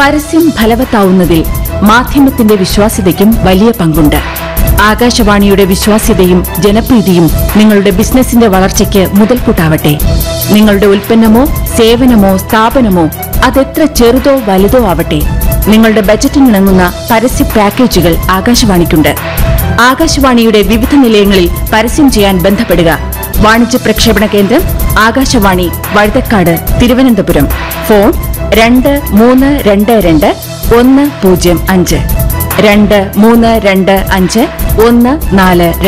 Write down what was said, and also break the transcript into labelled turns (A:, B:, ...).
A: പരസ്യം ഫലവത്താവുന്നതിൽ മാധ്യമത്തിന്റെ വിശ്വാസ്യതയ്ക്കും വലിയ പങ്കുണ്ട്. ആകാശവാണിയുടെ വിശ്വാസ്യതയും ജനപ്രീതിയും നിങ്ങളുടെ ബിസിനസിന്റെ വളർച്ചയ്ക്ക് മുതൽക്കൂട്ടാവട്ടെ. നിങ്ങളുടെ ഉൽപ്പന്നമോ സേവനമോ സ്ഥാപനമോ അതെത്ര ചെറുതോ വലുതോ ആവട്ടെ, നിങ്ങളുടെ ബജറ്റിനിണങ്ങുന്ന പരസ്യ പാക്കേജുകൾ ആകാശവാണിക്കുണ്ട്. ആകാശവാണിയുടെ വിവിധ നിലയങ്ങളിൽ പരസ്യം ചെയ്യാൻ ബന്ധപ്പെടുക. വാണിജ്യ പ്രക്ഷേപണ കേന്ദ്രം ആകാശവാണി, വഴുതക്കാട്, തിരുവനന്തപുരം. ഫോൺ 2322 105 2322 142.